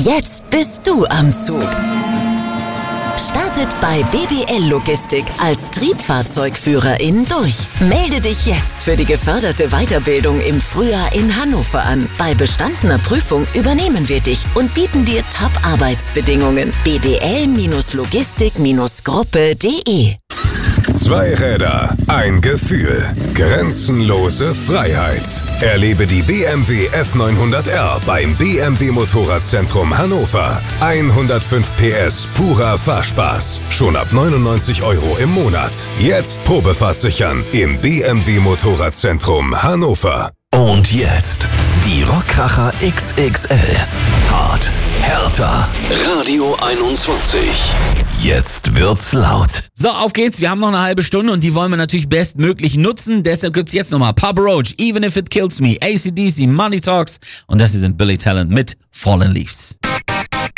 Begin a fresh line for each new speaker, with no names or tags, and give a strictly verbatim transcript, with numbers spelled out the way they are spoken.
Jetzt bist du am Zug. Startet bei B B L Logistik als Triebfahrzeugführerin durch. Melde dich jetzt für die geförderte Weiterbildung im Frühjahr in Hannover an. Bei bestandener Prüfung übernehmen wir dich und bieten dir Top-Arbeitsbedingungen. b b l Logistik Gruppe punkt de
Zwei Räder, ein Gefühl. Grenzenlose Freiheit. Erlebe die B M W F neunhundert R beim B M W Motorradzentrum Hannover. hundertfünf P S purer Fahrspaß. Schon ab neunundneunzig Euro im Monat. Jetzt Probefahrt sichern im B M W Motorradzentrum Hannover.
Und jetzt die Rockkracher X X L. Hart, härter. Radio einundzwanzig. Jetzt wird's laut.
So, auf geht's. Wir haben noch eine halbe Stunde und die wollen wir natürlich bestmöglich nutzen. Deshalb gibt's jetzt nochmal Papa Roach, Even If It Kills Me, A C D C, Money Talks und das hier sind Billy Talent mit Fallen Leaves.